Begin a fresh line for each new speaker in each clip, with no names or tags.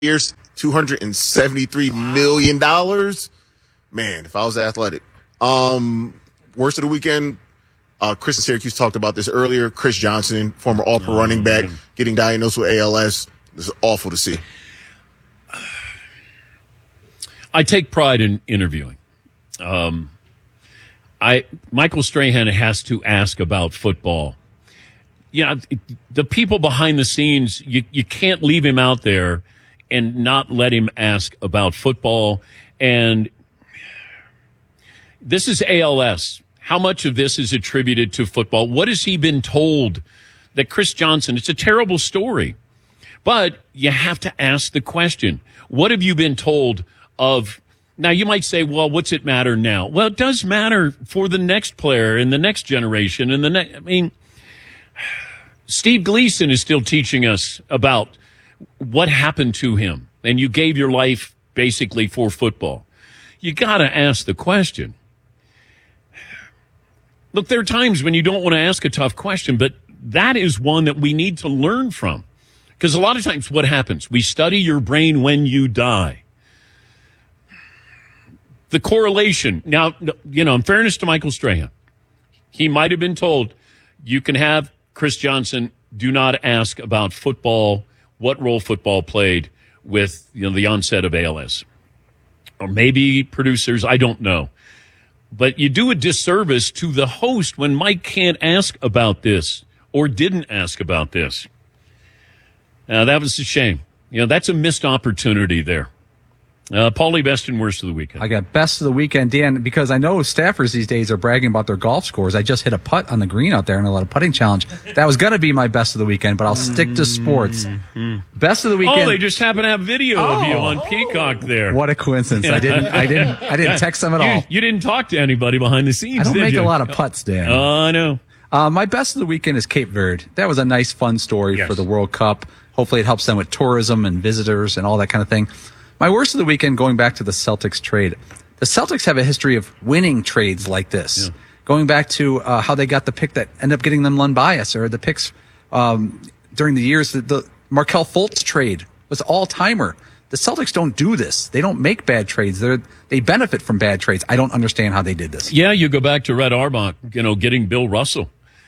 years, $273 million. Man, if I was athletic. Worst of the weekend, Chris in Syracuse talked about this earlier. Chris Johnson, former All-Pro running back, getting diagnosed with ALS. This is awful to see.
I take pride in interviewing. Michael Strahan has to ask about football. Yeah, the people behind the scenes, you can't leave him out there and not let him ask about football. And this is ALS. How much of this is attributed to football? What has he been told that Chris Johnson, it's a terrible story, but you have to ask the question. What have you been told of? Now, you might say, well, what's it matter now? Well, it does matter for the next player and the next generation. Steve Gleason is still teaching us about what happened to him, and you gave your life basically for football. You got to ask the question. Look, there are times when you don't want to ask a tough question, but that is one that we need to learn from. Because a lot of times what happens? We study your brain when you die. The correlation. Now, in fairness to Michael Strahan, he might have been told, you can have Chris Johnson, do not ask about football, what role football played with the onset of ALS. Or maybe producers, I don't know. But you do a disservice to the host when Mike can't ask about this or didn't ask about this. Now, that was a shame. That's a missed opportunity there. Paulie, best and worst of the weekend.
I got best of the weekend, Dan, because I know staffers these days are bragging about their golf scores. I just hit a putt on the green out there in a lot of putting challenge. That was going to be my best of the weekend, but I'll stick to sports. Best of the weekend.
Oh, they just happen to have video of you on Peacock there.
What a coincidence. I didn't text them at all.
You didn't talk to anybody behind the scenes,
I don't make
a
lot of putts, Dan.
Oh, I know.
My best of the weekend is Cape Verde. That was a nice, fun story for the World Cup. Hopefully it helps them with tourism and visitors and all that kind of thing. My worst of the weekend, going back to the Celtics trade. The Celtics have a history of winning trades like this. Yeah. Going back to how they got the pick that ended up getting them Len Bias, or the picks during the years. The Markelle Fultz trade was all-timer. The Celtics don't do this. They don't make bad trades. They benefit from bad trades. I don't understand how they did this.
Yeah, you go back to Red Auerbach, getting Bill Russell.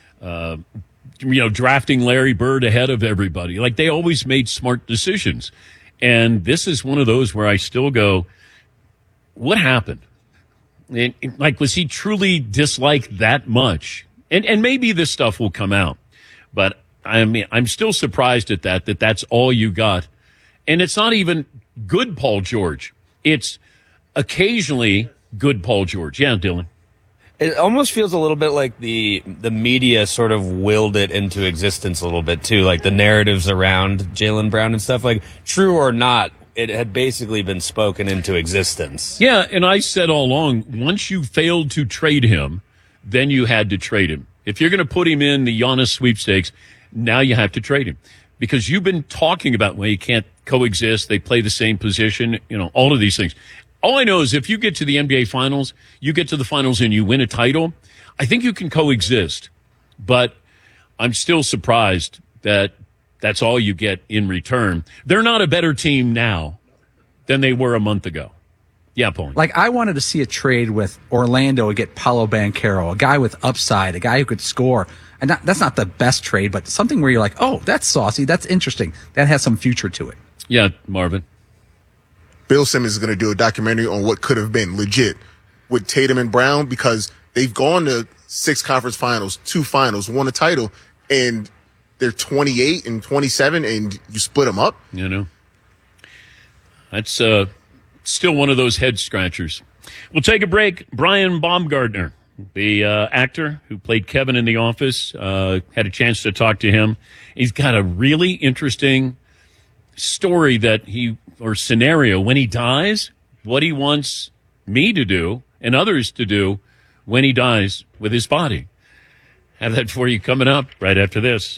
Drafting Larry Bird ahead of everybody. Like, they always made smart decisions. And this is one of those where I still go, what happened? Was he truly disliked that much? And maybe this stuff will come out. But, I'm still surprised at that's all you got. And it's not even good Paul George. It's occasionally good Paul George. Yeah, Dylan.
It almost feels a little bit like the media sort of willed it into existence a little bit too, like the narratives around Jaylen Brown and stuff. Like, true or not, it had basically been spoken into existence.
Yeah, and I said all along, once you failed to trade him, then you had to trade him. If you're going to put him in the Giannis sweepstakes, now you have to trade him. Because you've been talking about, you can't coexist, they play the same position, all of these things. All I know is if you get to the NBA Finals, you get to the Finals and you win a title, I think you can coexist. But I'm still surprised that that's all you get in return. They're not a better team now than they were a month ago. Yeah, Paul.
I wanted to see a trade with Orlando to get Paolo Banchero, a guy with upside, a guy who could score. And that's not the best trade, but something where you're like, oh, that's saucy, that's interesting. That has some future to it.
Yeah, Marvin.
Bill Simmons is going to do a documentary on what could have been legit with Tatum and Brown, because they've gone to 6 conference finals, 2 finals, won a title, and they're 28 and 27, and you split them up.
That's still one of those head scratchers. We'll take a break. Brian Baumgartner, the actor who played Kevin in The Office, had a chance to talk to him. He's got a really interesting story or scenario when he dies, what he wants me to do and others to do when he dies with his body. Have that for you coming up right after this.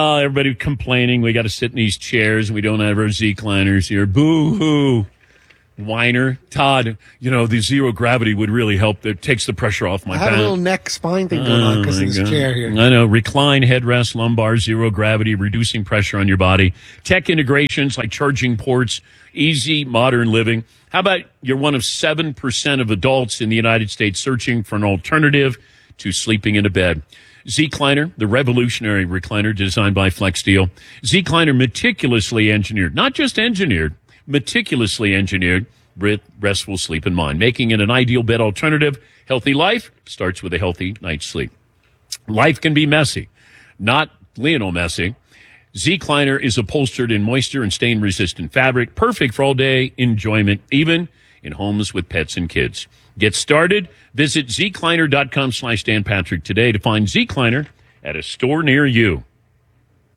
Everybody complaining we got to sit in these chairs and we don't have our Zeke liners here. Boo-hoo. whiner. Todd, the zero gravity would really help. It takes the pressure off my
I have
back.
a little neck spine thing going on because of this chair here.
I know. Recline, headrest, lumbar, zero gravity, reducing pressure on your body. Tech integrations like charging ports, easy modern living. How about you're one of 7% of adults in the United States searching for an alternative to sleeping in a bed? Zecliner, the revolutionary recliner designed by FlexSteel. Zecliner meticulously engineered, not just engineered, meticulously engineered with restful sleep in mind, making it an ideal bed alternative. Healthy life starts with a healthy night's sleep. Life can be messy, not Lionel Messi. Zecliner is upholstered in moisture and stain-resistant fabric, perfect for all-day enjoyment, even in homes with pets and kids. Get started. Visit zecliner.com/Dan Patrick today to find Zecliner at a store near you.